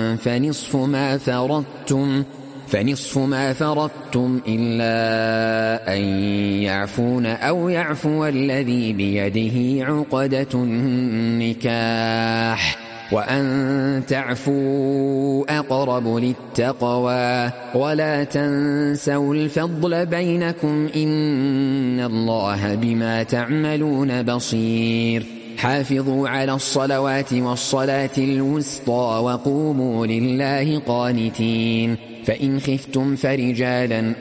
فنصف ما فرضتم إلا أن يعفون أو يعفو الذي بيده عقدة النكاح وأن تعفوا أقرب للتقوى ولا تنسوا الفضل بينكم إن الله بما تعملون بصير. حافظوا على الصلوات والصلاة الوسطى وقوموا لله قانتين. فإن خفتم فرجالا